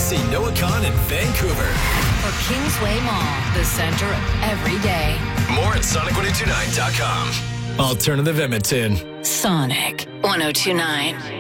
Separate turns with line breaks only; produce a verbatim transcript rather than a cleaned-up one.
see Noah Khan in Vancouver.
For Kingsway Mall, the center of every day.
More at Sonic ten twenty-nine dot com. Alternative Edmonton.
Sonic ten twenty-nine.